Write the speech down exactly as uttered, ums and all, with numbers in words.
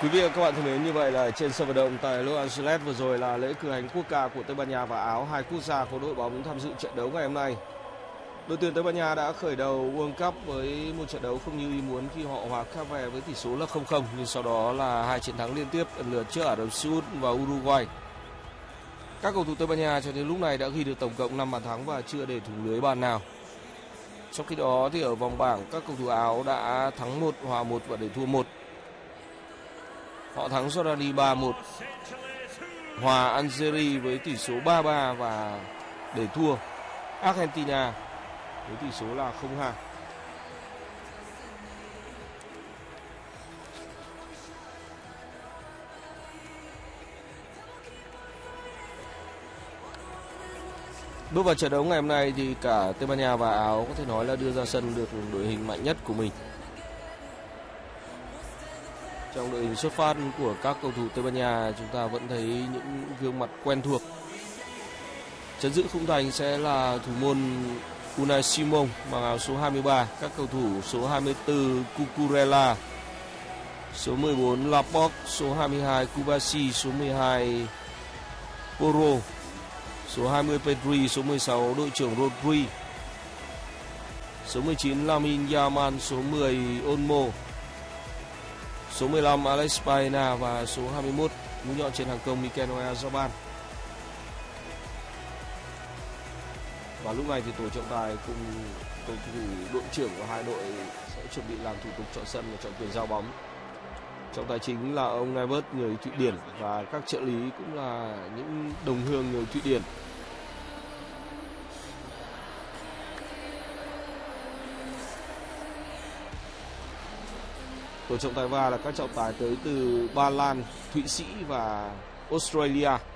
Quý vị và các bạn thân mến, như vậy là trên sân vận động tại Los Angeles vừa rồi là lễ cử hành quốc ca của Tây Ban Nha và Áo, hai quốc gia có đội bóng tham dự trận đấu ngày hôm nay. Đội tuyển Tây Ban Nha đã khởi đầu World Cup với một trận đấu không như ý muốn khi họ hòa Cape Verde với tỷ số là không không, nhưng sau đó là hai chiến thắng liên tiếp lần lượt trước Ả Rập Xê Út và Uruguay. Các cầu thủ Tây Ban Nha cho đến lúc này đã ghi được tổng cộng năm bàn thắng và chưa để thủng lưới bàn nào. Trong khi đó thì ở vòng bảng, các cầu thủ Áo đã thắng một, hòa một và để thua một. Họ thắng Jordani ba một, hòa Algeria với tỷ số ba ba và để thua Argentina với tỷ số là không hai. Bước vào trận đấu ngày hôm nay thì cả Tây Ban Nha và Áo có thể nói là đưa ra sân được đội hình mạnh nhất của mình. Trong đội hình xuất phát của các cầu thủ Tây Ban Nha, chúng ta vẫn thấy những gương mặt quen thuộc. Trấn giữ khung thành sẽ là thủ môn Unai Simon mang áo số hai mươi ba, các cầu thủ số hai mươi tư Cucurella, số mười bốn Laporte, số hai mươi hai Kubasi, số mười hai Porro, số hai mươi Pedri, số mười sáu đội trưởng Rodri, số mười chín Lamine Yamal, số mười Olmo, số mười lăm Alex Baena và số hai mươi mốt mũi nhọn trên hàng công Mikel Oyarzabal. Và lúc này thì tổ trọng tài cùng cầu thủ đội trưởng của hai đội sẽ chuẩn bị làm thủ tục chọn sân và chọn quyền giao bóng. Trọng tài chính là ông Nivert người Thụy Điển và các trợ lý cũng là những đồng hương người Thụy Điển. Tổ trọng tài va là các trọng tài tới từ Ba Lan, Thụy Sĩ và Australia.